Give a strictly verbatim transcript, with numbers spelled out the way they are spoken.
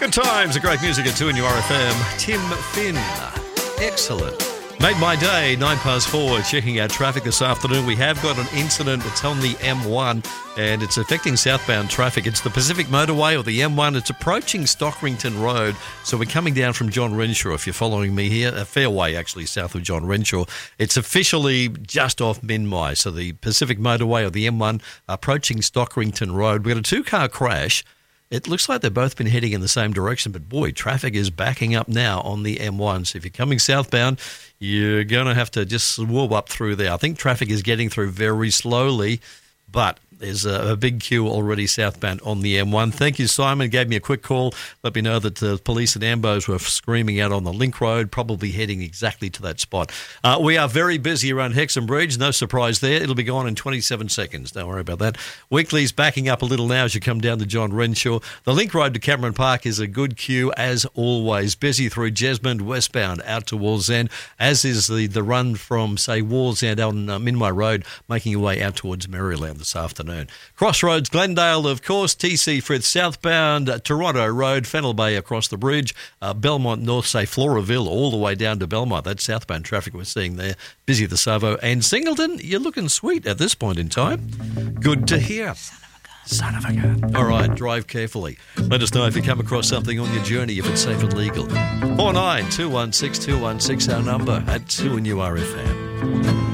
Good times, a great music at two in your R F M. Tim Finn, excellent. Made my day, nine past four, checking out traffic this afternoon. We have got an incident that's on the M one and it's affecting southbound traffic. It's the Pacific Motorway or the M one. It's approaching Stockrington Road. So we're coming down from John Renshaw, if you're following me here. A fair way, actually, south of John Renshaw. It's officially just off Minmai. So the Pacific Motorway or the M one approaching Stockrington Road. We had a two-car crash. It looks like they've both been heading in the same direction, but boy, traffic is backing up now on the M one. So if you're coming southbound, you're going to have to just swoop up through there. I think traffic is getting through very slowly, but there's a, a big queue already southbound on the M one. Thank you, Simon. Gave me a quick call. Let me know that the police at Ambos were screaming out on the Link Road, probably heading exactly to that spot. Uh, we are very busy around Hexham Bridge. No surprise there. It'll be gone in twenty-seven seconds. Don't worry about that. Weekly's backing up a little now as you come down to John Renshaw. The Link Road to Cameron Park is a good queue as always. Busy through Jesmond, westbound out to Wallsend, as is the, the run from, say, Wallsend on uh, Minmai Road, making your way out towards Maryland this afternoon. Crossroads, Glendale, of course, T C Frith southbound, uh, Toronto Road, Fennel Bay across the bridge, uh, Belmont North, say Floraville, all the way down to Belmont. That's southbound traffic we're seeing there. Busy the Savo. And Singleton, you're looking sweet at this point in time. Good to hear. Son of a gun. All right, drive carefully. Let us know if you come across something on your journey, if it's safe and legal. four nine two one six two one six, our number at two in U R F M.